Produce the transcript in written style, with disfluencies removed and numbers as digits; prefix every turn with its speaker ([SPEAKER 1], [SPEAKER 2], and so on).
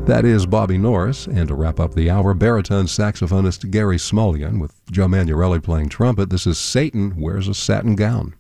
[SPEAKER 1] That is Bobby Norris, and to wrap up the hour, baritone saxophonist Gary Smulyan with Joe Manuelli playing trumpet. This is Satan Wears a Satin Gown.